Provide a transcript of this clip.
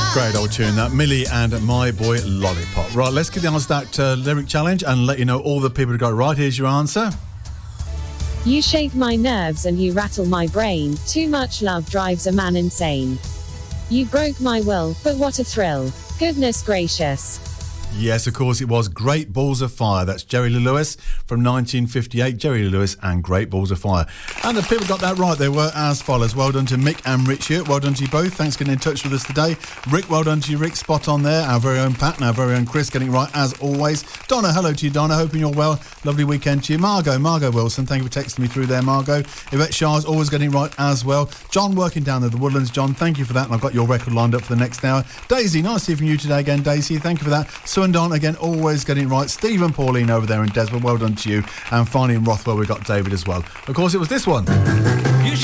Great old tune, that. Millie and My Boy Lollipop. Right, let's get the answer to that lyric challenge and let you know all the people who got it right. Here's your answer. You shake my nerves and you rattle my brain. Too much love drives a man insane. You broke my will, but what a thrill. Goodness gracious. Yes, of course it was. Great Balls of Fire. That's Jerry Lee Lewis from 1958. Jerry Lee Lewis and Great Balls of Fire. And the people got that right. They were as follows. Well done to Mick and Rich here. Well done to you both. Thanks for getting in touch with us today. Rick, well done to you, Rick. Spot on there. Our very own Pat and our very own Chris getting it right as always. Donna, hello to you, Donna. Hoping you're well. Lovely weekend to you. Margot Wilson. Thank you for texting me through there, Margot. Yvette Shah's always getting it right as well. John working down there, the Woodlands. John, thank you for that. And I've got your record lined up for the next hour. Daisy, nice to hear from you today again, Daisy. Thank you for that. Sue and Don, again, always getting it right. Stephen, Pauline over there in Desmond, well done to you. And finally in Rothwell, we've got David as well. Of course, it was this one.